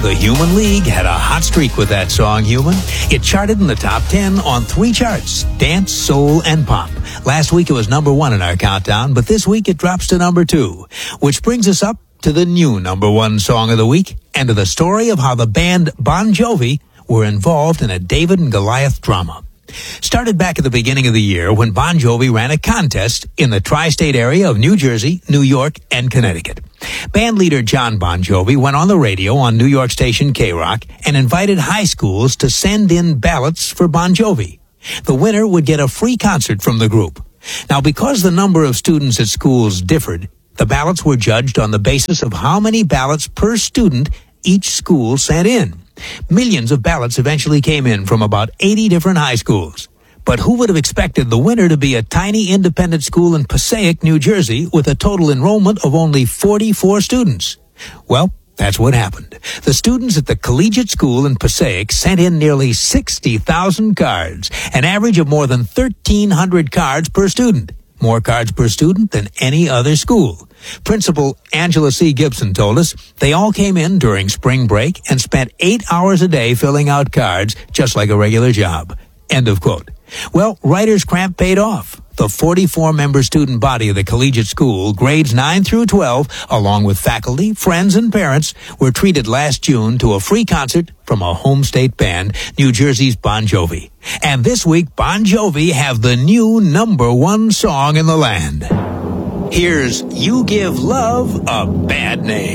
The Human League had a hot streak with that song, Human. It charted in the top 10 on 3 charts, dance, soul, and pop. Last week it was number 1 in our countdown, but this week it drops to number 2, which brings us up to the new number 1 song of the week and to the story of how the band Bon Jovi were involved in a David and Goliath drama. Started back at the beginning of the year when Bon Jovi ran a contest in the tri-state area of New Jersey, New York, and Connecticut. Band leader John Bon Jovi went on the radio on New York station K-Rock and invited high schools to send in ballots for Bon Jovi. The winner would get a free concert from the group. Now, because the number of students at schools differed, the ballots were judged on the basis of how many ballots per student each school sent in. Millions of ballots eventually came in from about 80 different high schools. But who would have expected the winner to be a tiny independent school in Passaic, New Jersey, with a total enrollment of only 44 students? Well, that's what happened. The students at the collegiate school in Passaic sent in nearly 60,000 cards, an average of more than 1,300 cards per student. More cards per student than any other school. Principal Angela C. Gibson told us they all came in during spring break and spent 8 hours a day filling out cards just like a regular job. End of quote. Well, writer's cramp paid off. The 44-member student body of the collegiate school, grades 9 through 12, along with faculty, friends, and parents, were treated last June to a free concert from a home state band, New Jersey's Bon Jovi. And this week, Bon Jovi have the new number 1 song in the land. Here's You Give Love a Bad Name.